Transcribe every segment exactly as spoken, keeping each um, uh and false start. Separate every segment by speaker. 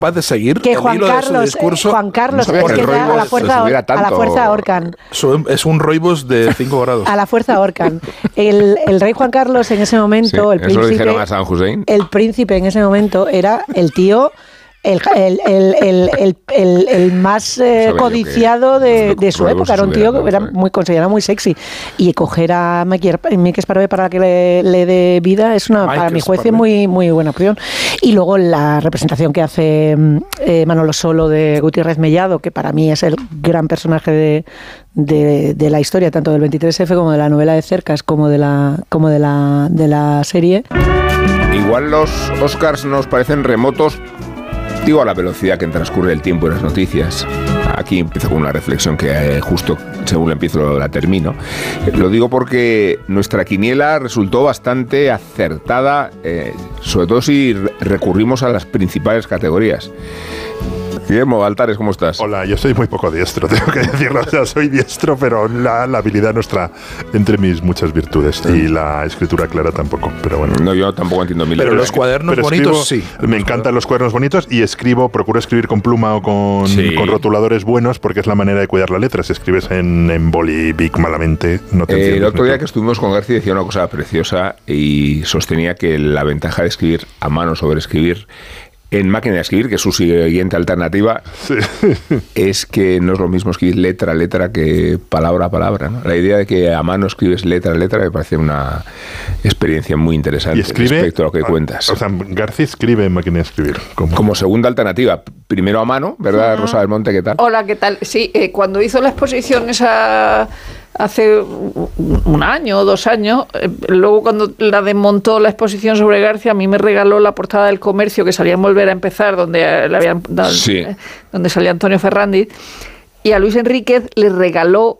Speaker 1: capaz de seguir
Speaker 2: que
Speaker 1: el
Speaker 2: Juan
Speaker 1: hilo
Speaker 2: Carlos,
Speaker 1: de su discurso.
Speaker 2: eh, Juan Carlos,
Speaker 3: No
Speaker 2: es
Speaker 3: sabía
Speaker 2: que
Speaker 3: que el
Speaker 2: ya a la
Speaker 3: roibos
Speaker 2: fuerza,
Speaker 3: se subiera
Speaker 2: a la
Speaker 3: tanto.
Speaker 2: fuerza ahorcan.
Speaker 1: Su- Es un roibos de cinco grados.
Speaker 2: A la fuerza ahorcan. El, el rey Juan Carlos en ese momento,
Speaker 3: Sí,
Speaker 2: el
Speaker 3: eso lo
Speaker 2: príncipe,
Speaker 3: dijeron a San Hussein.
Speaker 2: el príncipe en ese momento era el tío, el, el, el, el, el, el, el más eh,
Speaker 3: Sabía yo
Speaker 2: codiciado
Speaker 3: que
Speaker 2: de,
Speaker 3: los
Speaker 2: de su
Speaker 3: ruegos
Speaker 2: época. Era un tío
Speaker 3: subieran,
Speaker 2: que era
Speaker 3: ¿no?
Speaker 2: muy considerado muy sexy. Y coger a Mike Sparrow para que le, le dé vida es una,
Speaker 1: Michael
Speaker 2: para mi juez,
Speaker 1: Sparrow.
Speaker 2: muy, muy buena opción. Y luego la representación que hace eh, Manolo Solo de Gutiérrez Mellado, que para mí es el gran personaje de, de, de la historia, tanto del veintitrés efe como de la novela de Cercas, como de la, como de la, de la serie.
Speaker 3: Igual los Oscars nos parecen remotos, digo, a la velocidad que transcurre el tiempo y las noticias. Aquí empiezo con una reflexión que eh, justo según la empiezo la termino. Eh, lo digo porque nuestra quiniela resultó bastante acertada, eh, sobre todo si re- recurrimos a las principales categorías. Guillermo Altares, ¿cómo estás?
Speaker 4: Hola, yo soy muy poco diestro, tengo que decirlo. O sea, soy diestro, pero la, la habilidad no está entre mis muchas virtudes. Y la escritura clara tampoco, pero bueno.
Speaker 3: No, yo tampoco entiendo mil
Speaker 1: Pero
Speaker 3: letras.
Speaker 1: los cuadernos
Speaker 4: Pero
Speaker 1: bonitos,
Speaker 4: escribo-
Speaker 1: sí.
Speaker 4: Me encantan los cuadernos bonitos y escribo, procuro escribir con pluma o con,
Speaker 3: Sí.
Speaker 4: con rotuladores buenos porque es la manera de cuidar la letra. Si escribes en, en boli big malamente, no te
Speaker 3: Eh, el
Speaker 4: entiendes
Speaker 3: otro
Speaker 4: ni
Speaker 3: día
Speaker 4: tú.
Speaker 3: que estuvimos con García decía una cosa preciosa y sostenía que la ventaja de escribir a mano sobre escribir en máquina de escribir, que es su siguiente alternativa,
Speaker 4: Sí.
Speaker 3: es que no es lo mismo escribir letra a letra que palabra a palabra, ¿no? La idea de que a mano escribes letra a letra me parece una experiencia muy interesante
Speaker 4: Y escribe,
Speaker 3: respecto a lo que cuentas.
Speaker 4: O sea, García escribe en máquina de escribir. Como,
Speaker 3: Como segunda alternativa, primero a mano, ¿verdad, Rosa del Monte? ¿Qué tal?
Speaker 5: Hola, ¿qué tal? Sí, eh, cuando hizo la exposición esa hace un un año o dos años, eh, luego cuando la desmontó la exposición sobre García, a mí me regaló la portada del Comercio que salía en Volver a Empezar, donde eh, le habían dado-
Speaker 3: Sí.
Speaker 5: eh, donde salía Antonio Ferrandiz, y a Luis Enríquez le regaló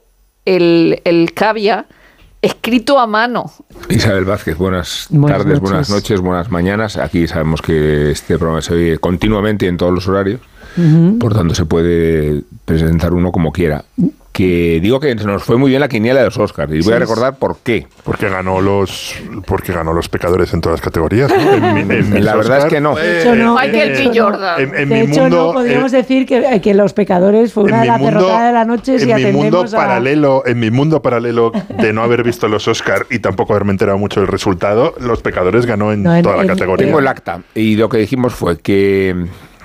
Speaker 5: el, el cavia escrito a mano.
Speaker 3: Isabel Vázquez, buenas,
Speaker 2: Buenas
Speaker 3: tardes,
Speaker 2: noches.
Speaker 3: buenas noches, buenas mañanas. Aquí sabemos que este programa se oye continuamente en todos los horarios, por tanto se puede presentar uno como quiera. Que digo que nos fue muy bien la quiniela de los Oscars y voy a recordar por qué.
Speaker 4: Porque ganó los porque ganó los pecadores en todas las categorías, ¿no? En mi- en mis
Speaker 3: La verdad es
Speaker 4: Oscar,
Speaker 3: que no.
Speaker 2: De hecho, no.
Speaker 5: Michael
Speaker 2: de
Speaker 5: B.
Speaker 2: hecho, no.
Speaker 5: Jordan.
Speaker 4: En, en
Speaker 2: de
Speaker 4: mi
Speaker 2: hecho,
Speaker 4: mundo,
Speaker 2: no podríamos
Speaker 4: eh,
Speaker 2: decir que, que Los Pecadores fue una
Speaker 4: en
Speaker 2: de
Speaker 4: mi
Speaker 2: las
Speaker 4: mundo-
Speaker 2: derrotadas de la noche si
Speaker 4: en mi mundo
Speaker 2: atendemos a...
Speaker 4: paralelo, en mi mundo paralelo de no haber visto los Oscar y tampoco haberme enterado mucho del resultado, Los Pecadores ganó en
Speaker 2: No, en-
Speaker 4: toda la
Speaker 2: en-
Speaker 4: categoría.
Speaker 3: Tengo el acta y lo que dijimos fue que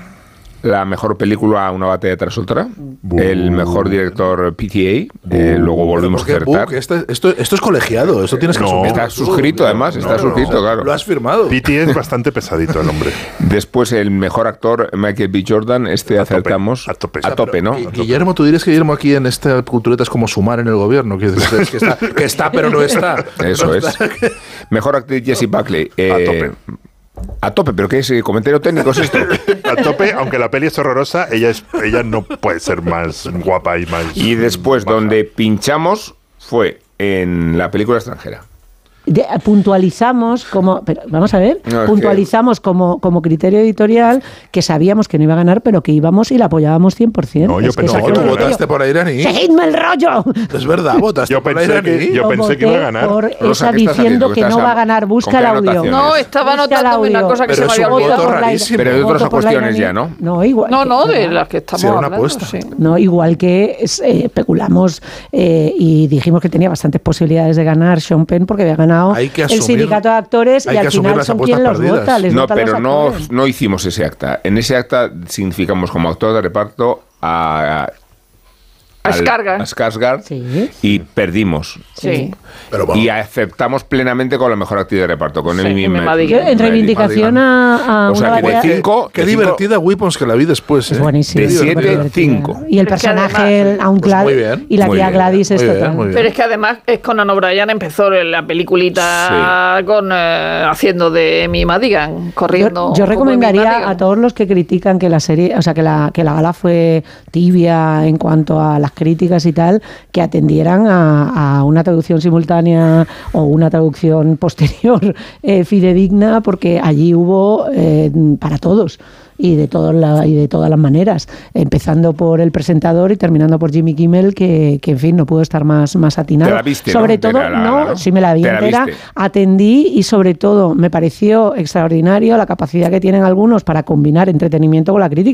Speaker 3: la mejor película Una batalla tras otra,
Speaker 4: Buh.
Speaker 3: el mejor director P T A, eh, luego volvimos a
Speaker 1: Porque,
Speaker 3: acertar.
Speaker 1: Buc, esto, esto, esto es colegiado, esto tienes que
Speaker 4: No.
Speaker 1: asumir.
Speaker 3: Está suscrito además, está suscrito, claro.
Speaker 1: Lo has firmado.
Speaker 4: P T es bastante pesadito el hombre.
Speaker 3: Después el mejor actor Michael B. Jordan, este
Speaker 4: A tope,
Speaker 3: acertamos
Speaker 4: a tope.
Speaker 3: a tope, ¿no?
Speaker 1: Gui- Guillermo, tú dirías que Guillermo aquí en esta cultureta es como Sumar en el gobierno, que, es que, está, que está pero no está.
Speaker 3: Eso
Speaker 1: No
Speaker 3: es.
Speaker 1: está.
Speaker 3: Mejor actriz Jessie Buckley. eh,
Speaker 4: A tope.
Speaker 3: A tope, pero ¿qué es? ¿Comentario técnico es esto?
Speaker 4: A tope, aunque la peli es horrorosa, ella es ella no puede ser más guapa y más.
Speaker 3: Y después,
Speaker 4: baja.
Speaker 3: donde pinchamos fue en la película extranjera.
Speaker 2: De- puntualizamos como, pero vamos a ver,
Speaker 3: No, es
Speaker 2: puntualizamos como, como criterio editorial que sabíamos que no iba a ganar, pero que íbamos y la apoyábamos cien por ciento.
Speaker 4: No, yo
Speaker 2: Es que
Speaker 4: pensé
Speaker 2: ese
Speaker 4: que
Speaker 2: fue
Speaker 1: No,
Speaker 2: el
Speaker 1: tú
Speaker 4: iba a
Speaker 2: criterio.
Speaker 1: votaste por Airaní.
Speaker 2: ¡Seguidme el rollo!
Speaker 1: Es verdad, votaste
Speaker 4: Yo
Speaker 1: por
Speaker 4: pensé
Speaker 1: Airaní.
Speaker 4: que- yo
Speaker 2: Lo
Speaker 4: pensé que iba a
Speaker 2: voté
Speaker 4: ganar.
Speaker 2: por
Speaker 3: Rosa,
Speaker 2: esa
Speaker 3: ¿qué estás
Speaker 2: diciendo
Speaker 3: haciendo?
Speaker 2: que
Speaker 3: ¿Qué
Speaker 2: no
Speaker 3: estás
Speaker 2: va a
Speaker 3: a-
Speaker 2: ganar.
Speaker 3: con
Speaker 2: Busca
Speaker 3: qué
Speaker 2: el audio.
Speaker 3: anotaciones?
Speaker 5: No, estaba
Speaker 2: Busca el
Speaker 5: anotando una
Speaker 2: audio.
Speaker 5: cosa que
Speaker 1: Pero
Speaker 5: se me
Speaker 1: es
Speaker 5: había
Speaker 1: un voto
Speaker 5: olvidado.
Speaker 2: por la-
Speaker 1: rarísimo.
Speaker 3: Pero de otras
Speaker 2: voto por la
Speaker 3: cuestiones
Speaker 2: Iraní.
Speaker 3: ya, ¿no?
Speaker 2: No, igual.
Speaker 5: No,
Speaker 2: que-
Speaker 5: no, de las que estamos
Speaker 1: Sí, era una
Speaker 5: hablando.
Speaker 1: apuesta.
Speaker 5: Sí.
Speaker 2: No, igual que es, eh, especulamos eh, y dijimos que tenía bastantes posibilidades de ganar Sean Penn porque había ganado
Speaker 1: Hay que
Speaker 2: el
Speaker 1: asumir-
Speaker 2: sindicato de actores
Speaker 1: hay
Speaker 2: y
Speaker 1: que
Speaker 2: al
Speaker 1: asumir
Speaker 2: final
Speaker 1: las
Speaker 2: son
Speaker 1: apuestas
Speaker 2: quien los
Speaker 1: perdidas.
Speaker 2: vota. Les
Speaker 3: No,
Speaker 2: votan
Speaker 3: pero
Speaker 2: los
Speaker 3: no,
Speaker 2: actores.
Speaker 3: no hicimos ese acta. En ese acta significamos como actor de reparto a...
Speaker 5: A
Speaker 3: al-
Speaker 5: Skarsgård.
Speaker 3: a Skarsgård
Speaker 2: Sí.
Speaker 3: y perdimos.
Speaker 5: Sí.
Speaker 1: Pero vamos.
Speaker 3: Y aceptamos plenamente con la mejor actriz de reparto, con
Speaker 5: Sí,
Speaker 3: Emmy
Speaker 5: Emma
Speaker 3: Ma-
Speaker 5: Madigan.
Speaker 2: Yo, en
Speaker 3: Madigan.
Speaker 2: reivindicación a, a
Speaker 3: O sea,
Speaker 2: una
Speaker 3: que de
Speaker 2: batalla-
Speaker 3: cinco-
Speaker 1: Qué
Speaker 3: de cinco-
Speaker 1: divertida Weapons que la vi después.
Speaker 2: Es
Speaker 1: ¿eh?
Speaker 2: buenísimo.
Speaker 3: De
Speaker 2: es
Speaker 3: siete,
Speaker 2: superdivertida.
Speaker 3: cinco.
Speaker 2: Y el
Speaker 5: Pero es que
Speaker 2: personaje,
Speaker 5: además-
Speaker 2: el- aun
Speaker 1: Pues
Speaker 2: Glad-
Speaker 1: muy bien,
Speaker 2: y la
Speaker 3: muy
Speaker 2: tía
Speaker 3: bien,
Speaker 2: Gladys es
Speaker 1: muy bien,
Speaker 2: total.
Speaker 1: muy bien.
Speaker 5: Pero es que además es Conan O'Brien empezó en la peliculita con eh, haciendo de Emmy Madigan, corriendo.
Speaker 2: Yo, yo
Speaker 5: como
Speaker 2: recomendaría
Speaker 5: Emmy Madigan.
Speaker 2: a todos los que critican que la serie, o sea, que la, que la gala fue tibia en cuanto a las críticas y tal, que atendieran a, a una traducción simultánea o una traducción posterior eh, fidedigna, porque allí hubo eh, para todos. Y de, todas la, y de todas las maneras, empezando por el presentador y terminando por Jimmy Kimmel, que, que en fin, no pudo estar más, más atinado.
Speaker 3: Te la viste,
Speaker 2: sobre
Speaker 3: ¿no?
Speaker 2: todo,
Speaker 3: Te la- la-
Speaker 2: no,
Speaker 3: ¿no?
Speaker 2: sí me la vi
Speaker 3: Te la
Speaker 2: entera,
Speaker 3: viste.
Speaker 2: atendí y sobre todo me pareció extraordinario la capacidad que tienen algunos para combinar entretenimiento con la crítica.